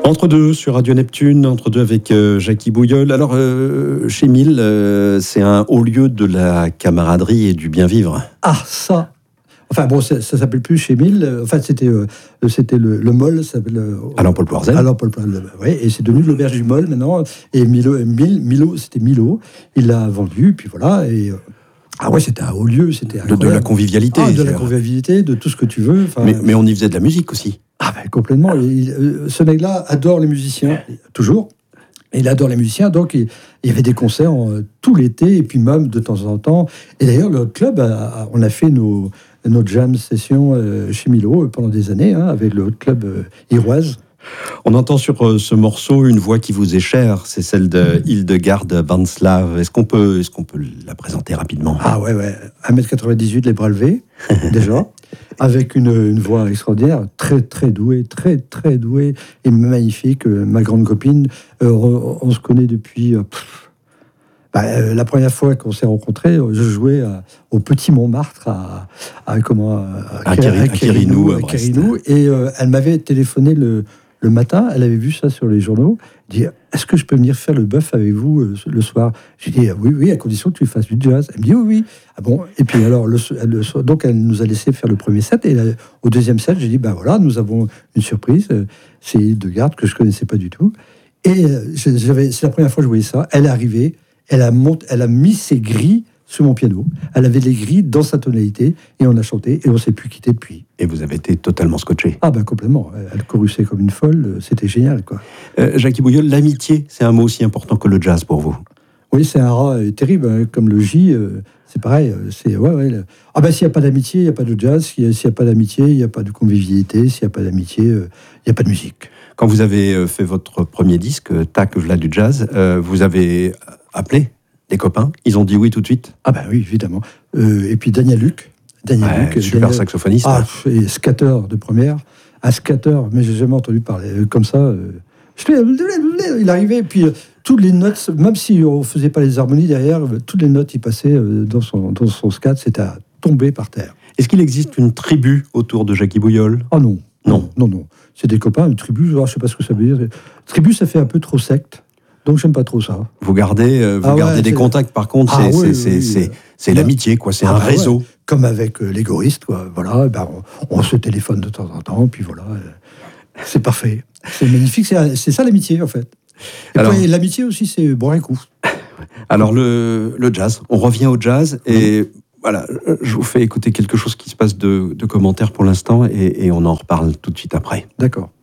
Entre deux sur Radio Neptune, entre deux avec Jackie Bouilleul. Alors, chez Mille, c'est un haut lieu de la camaraderie et du bien vivre. Ah, ça. Enfin bon, ça s'appelle plus chez Mille. Enfin, c'était le Mol, ça s'appelle Alain-Paul Poirzel. Alain-Paul Poirzel, oui. Et c'est devenu l'auberge du Mol maintenant. Et Milo, c'était Milo. Il l'a vendu, puis voilà. Et ah ouais, c'était un haut lieu, c'était de la convivialité. De la convivialité, de tout ce que tu veux. Mais on y faisait de la musique aussi. Ah ben complètement. Ce mec-là adore les musiciens, toujours. Il adore les musiciens, donc il y avait des concerts tout l'été, et puis même de temps en temps. Et d'ailleurs, le club, on a fait nos jam sessions chez Milo pendant des années, avec le club Iroise. On entend sur ce morceau une voix qui vous est chère, c'est celle de Hildegarde Vanslav. Est-ce qu'on peut la présenter rapidement ? Ah ouais, 1m98, les bras levés, déjà, avec une voix extraordinaire, très très douée, très très douée et magnifique. Ma grande copine, on se connaît depuis... la première fois qu'on s'est rencontrés, je jouais au Petit Montmartre à Quérinou, et elle m'avait téléphoné le matin, elle avait vu ça sur les journaux, dit « Est-ce que je peux venir faire le bœuf avec vous le soir ?» J'ai dit « Oui, à condition que tu fasses du jazz. » Elle me dit « Oui. » Ah bon. Et puis alors, donc elle nous a laissé faire le premier set, et au deuxième set, j'ai dit « Ben voilà, nous avons une surprise, c'est Hildegarde que je connaissais pas du tout. » Et c'est la première fois que je voyais ça. Elle est arrivée, elle a mis ses grilles sur mon piano. Elle avait les grilles dans sa tonalité, et on a chanté, et on s'est plus quitté depuis. Et vous avez été totalement scotché. Ah ben complètement. Elle chorusait comme une folle, c'était génial, quoi. Jackie Bouilleul, l'amitié, c'est un mot aussi important que le jazz pour vous. Oui, c'est un rat terrible, comme le J, c'est pareil. Ah ben s'il n'y a pas d'amitié, il n'y a pas de jazz. S'il n'y a pas d'amitié, il n'y a pas de convivialité. S'il n'y a pas d'amitié, il n'y a pas de musique. Quand vous avez fait votre premier disque, Tac, v'là du jazz, vous avez appelé des copains, ils ont dit oui tout de suite? Ah ben oui, évidemment. Et puis Daniel Luc, super saxophoniste. Ah, et scatter de première. Un scatter, mais j'ai jamais entendu parler comme ça. Il arrivait, et puis toutes les notes, même si on faisait pas les harmonies derrière, toutes les notes il passait dans son scat, c'était à tomber par terre. Est-ce qu'il existe une tribu autour de Jackie Bouilleul? Ah non. C'est des copains, une tribu, je sais pas ce que ça veut dire. Tribu, ça fait un peu trop secte. Donc, j'aime pas trop ça. Vous gardez des contacts, par contre, c'est l'amitié, quoi. C'est un réseau. Ouais. Comme avec les goristes, quoi. Voilà, on se téléphone de temps en temps, puis voilà. C'est parfait. C'est magnifique. C'est ça l'amitié, en fait. Et puis, l'amitié aussi, c'est boire un coup. Alors, le jazz. On revient au jazz et voilà, je vous fais écouter quelque chose qui se passe de commentaires pour l'instant et on en reparle tout de suite après. D'accord.